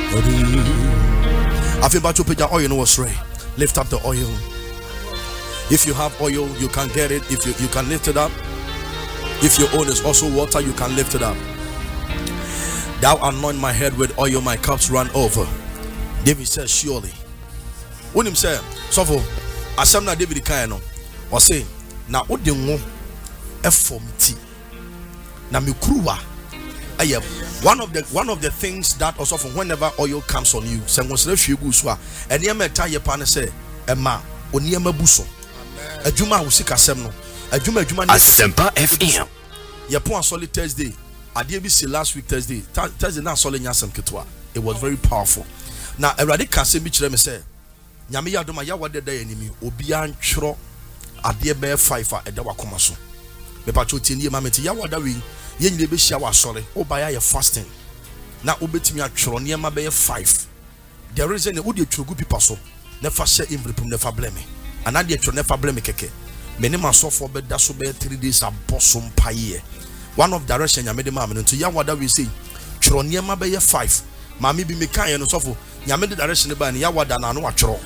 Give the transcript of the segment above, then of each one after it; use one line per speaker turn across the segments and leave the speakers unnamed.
I feel about to put your oil in was right. Lift up the oil. If you have oil, you can get it. If you can lift it up. If your own is also water, you can lift it up. Thou anoint my head with oil, my cups run over. David says, surely. When him say, so for Asamna David Kayano, or say, now what the one FMT. Now me kruwa. One of the things that also from whenever oil comes on you, say was refuse guswa, and yama tie pan say, Emma, oniama buso. A Juma will seek a semno. A Juma
Asempa FM.
Yapon solid Thursday. I did be last week Thursday. Thursday now solid Yasam Ketwa. It was very powerful. Now a radical say me say, Yamiya Doma Yawade day enemy, Obian Chro, a dear bear five at the Wakomaso. Me patroti ni mameti Yawada we, yen be shower sorry, or by a fasting. Now obet me a chron near my bear 5. There is any would you true good people so, never share in the never blame me. And I did never blame me keke. Many man so for bed that's over 3 days a bosom pie. One of direction ya made the mammy to Yawada we say, Chronia Mabaya 5. Mammy be me kind and so for Yamade direction by Yawada and no atro.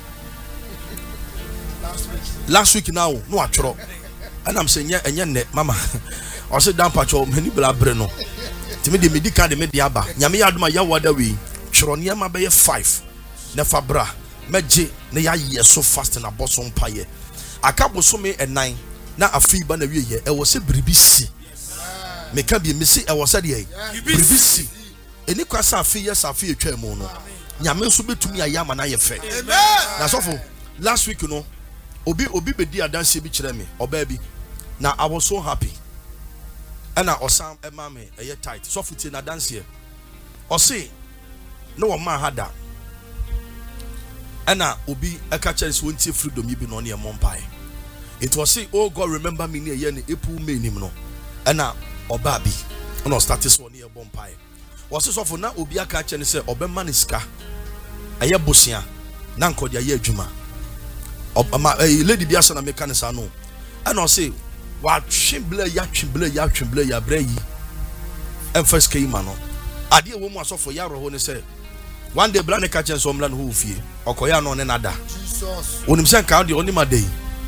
Last week now, no atro. And I'm saying, yeah, and yeah, Mama. I said, down patrol, many bla breno. To me, the medica de mediaba. Yami adma Yawada we, Chronia Mabaya 5. Nefabra, Meji, Naya so fast and a bosom pie. A couple so me at 9. Now a free banner year, I was a bribisi. Me can be missing. I was said, bribisi. Any kwasa fee, yes, I feel tremono. Yamen so be to me a yam and I effect. That's awful. Last week, you know, Obi be dear dance be me or baby. Now I was so happy. And I was some a mammy a year tight. So for a dance here. Or say, no one man had that. And now Obi a catcher is won't see freedom you been on your mom pie. It was say, oh God, remember me near Yen April May no. And now or baby. No status on near bomb pie. Was so for now Obi a catcher and say, Oberman is car. A year busia. Nanko dia ye Juma. Lady Biasana Mechanism no. And I say, what chimble ya bray. And first came man. I dear woman saw for Yarrow when he said, one day Blaney catches some land who fear or Koyano and another. When him sent count the only my day.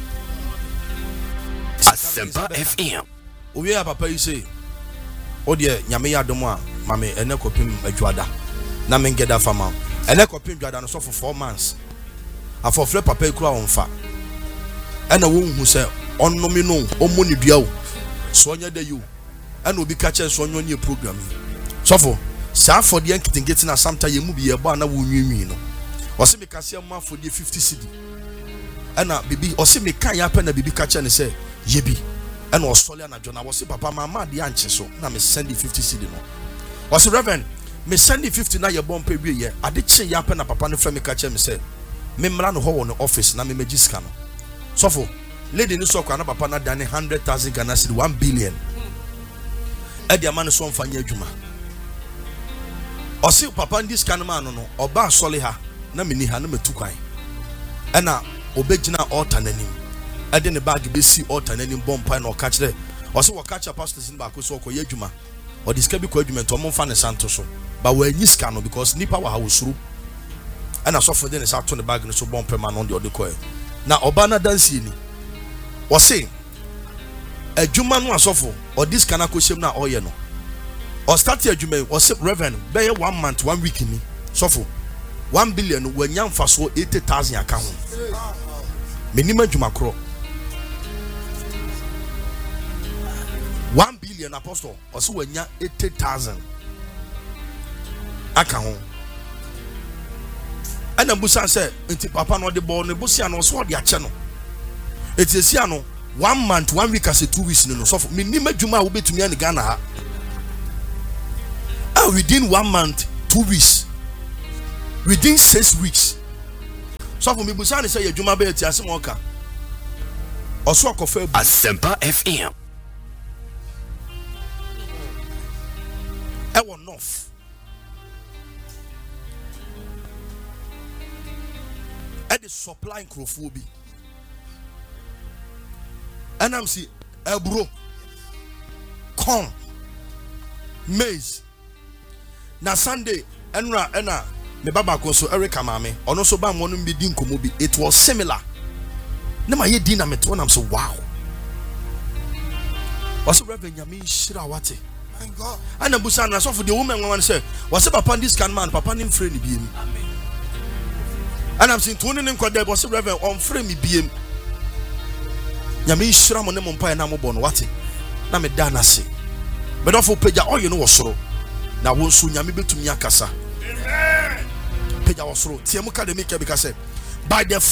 Asempa FM.
We have papa you say, oh dear, Yamia Domoa, Mammy, and Ekopim a Juada. Namen get that farmer. And Ekopim Juada so for 4 months. I for flip papa crown fat. And a woman who said, on nomino, on money deal. Sonia de you. And will be catching Sonia new program. So for for the young getting a sometime you be a banner wound you know. Or see me cassia man for the 50 cedi. And a baby, or see me can happen a baby catcher and say, Yebi. And was Soliana John. I was say, Papa, Mamma, the answer so now me send the 50 cedi. Was the Reverend, me send the 59 your bomb pay year. I did say yapen a papa and friend me catcher me say, Memran ho on the office na me majiscano. So for lady ni so kwa na papa na dane 100,000 Ghana cedi 1 billion. E dia man so mfanya adwuma. O si papa ndi scan man no oba sole ha na meni ha na metu kwan. E na obegina altar nanim. E de ne bag be si altar nanim bompa na o ka kire. O si wo ka kire pastor sin ba ko so okoye adwuma. O diska bi ko adwuma to mo mfa ne santo so. Ba wa anyi scan no because nipa wa ha wo suru. And I saw for them is out on the bag and so bomb per man on the other coil. Now Obana dance ni was saying a Juman was awful or this can I question now or you know. Or start your Juman or sip Reverend bear 1 month, 1 week in me. So for 1 billion when young for so 80,000 account. Minimum Jumakro 1 billion apostle or so when young 80,000 account. And Busan said, "Inti papa no de ball ne busia no so de ache no. It is here no 1 month, 1 week as 2 weeks no. So minimum juma will be to me and Ghana ha. And within 1 month, 2 weeks, within 6 weeks. So for me Busan say your juma be ti asem oka. Oso akofa bu.
Asempa FM.
E won enough. And the supply crofobia. And I'm see ebro, corn, maize. Now Sunday, ɛna me baba ko so Eric Amame ono so ba mo no be di nkomo bi. It was similar. Na ma ye di na me to na am so wow. Was Reverend Nyame shira wate. My God. Ana busa na so for the woman one say, was papa this can man papa nim frɛ ni biem. Amen. And I'm saying to ne nkwa was Reverend on frɛ mi biem. Nyame shira mo ne mo mpa na mo bɔ no wate. Na me da na se. Me don for pagya all you know wasoro. Na won so Nyame betumi akasa. Amen. Pagya wasoro. Tie mo ka de make because by the